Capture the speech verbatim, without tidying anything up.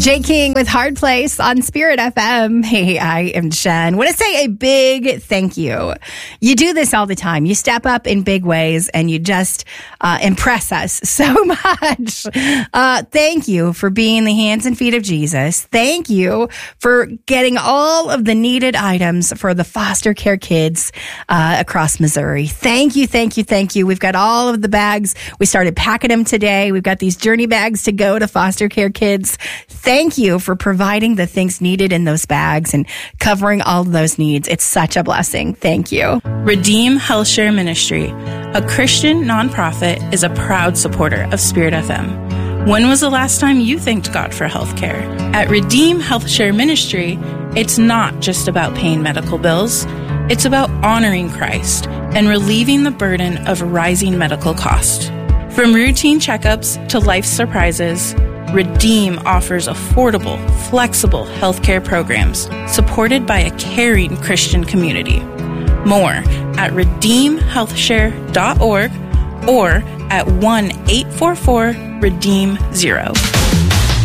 Jay King with Hard Place on Spirit F M. Hey, I am Jen. Want to say a big thank you. You do this all the time. You step up in big ways and you just uh, impress us so much. Uh, thank you for being the hands and feet of Jesus. Thank you for getting all of the needed items for the foster care kids uh, across Missouri. Thank you, thank you, thank you. We've got all of the bags. We started packing them today. We've got these journey bags to go to foster care kids. Thank you for providing the things needed in those bags and covering all of those needs. It's such a blessing. Thank you. Redeem HealthShare Ministry, a Christian nonprofit, is a proud supporter of Spirit F M. When was the last time you thanked God for healthcare? At Redeem HealthShare Ministry, it's not just about paying medical bills. It's about honoring Christ and relieving the burden of rising medical costs. From routine checkups to life surprises, Redeem offers affordable, flexible healthcare programs supported by a caring Christian community. More at redeem health share dot org or at one eight four four redeem zero.